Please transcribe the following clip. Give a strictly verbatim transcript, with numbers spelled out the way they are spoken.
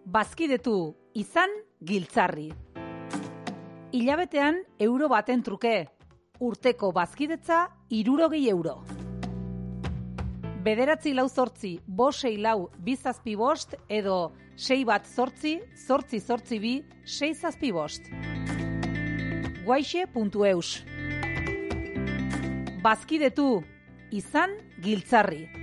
Bazkidetu, izan giltzarri. Hilabetean euro baten truke, urteko bazkidetza hirurogei euro. Bederatzi lau zortzi, bosei lau, bizazpi bost, edo sei bat zortzi, zortzi zortzi bi, sei zazpi bost. guaixe puntu eus. Bazkidetu, izan giltzarri.